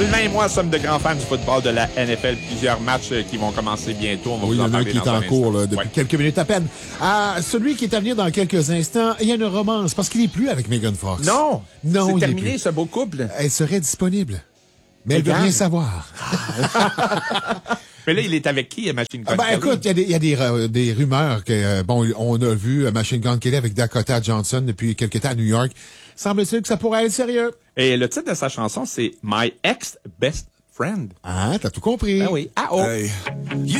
Sylvain et moi sommes de grands fans du football de la NFL. Plusieurs matchs qui vont commencer bientôt. On va Oui, vous il y en en a un parler qui est dans en cours là, depuis Ouais. quelques minutes à peine. Celui qui est à venir dans quelques instants, il y a une romance parce qu'il n'est plus avec Megan Fox. Non, Non, c'est il est terminé plus. ce beau couple. Elle serait disponible. Mais elle veut Megan? rien savoir. Mais là, il est avec qui, Machine Gun Ben Kelly? écoute, il y a des rumeurs que, on a vu Machine Gun Kelly avec Dakota Johnson depuis quelque temps à New York. Semble-t-il que ça pourrait être sérieux. Et le titre de sa chanson, c'est My Ex Best Friend. Ah, t'as tout compris. Ah oui. Ah oh. Hey.